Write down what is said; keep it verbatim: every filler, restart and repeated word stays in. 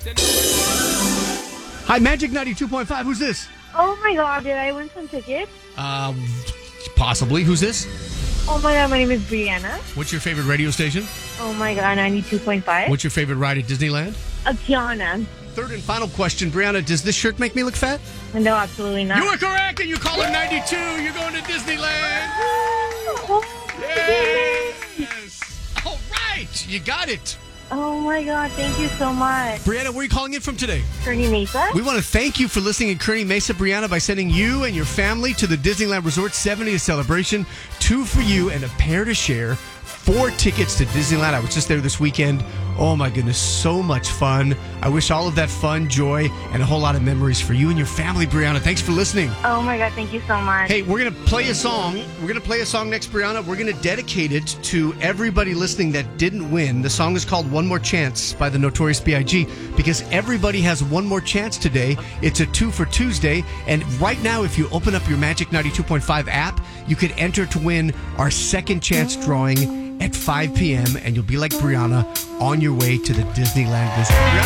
Hi, Magic ninety-two point five. Who's this? Oh my god, did I win some tickets? Uh, possibly. Who's this? Oh my god, my name is Brianna. What's your favorite radio station? Oh my god, ninety-two point five. What's your favorite ride at Disneyland? Akiana. Third and final question, Brianna. Does this shirt make me look fat? No, absolutely not. You are correct, and you call it ninety-two. You're going to Disneyland. Oh, Yes. All right. You got it. oh my god, thank you so much. Brianna, where are you calling in from today? Kearney Mesa? We want to thank you for listening in Kearney Mesa, Brianna, by sending you and your family to the Disneyland Resort seventieth celebration. Two for you and a pair to share. Four tickets to Disneyland. I was just there this weekend. Oh my goodness, so much fun. I wish all of that fun, joy, and a whole lot of memories for you and your family, Brianna. Thanks for listening. Oh my god, thank you so much. Hey, we're going to play a song. We're going to play a song next, Brianna. We're going to dedicate it to everybody listening that didn't win. The song is called One More Chance by the Notorious B I G because everybody has one more chance today. It's a two for Tuesday. And right now, if you open up your Magic ninety-two point five app, you could enter to win our second chance drawing at five p.m. and you'll be like Brianna on your way to the Disneyland visit.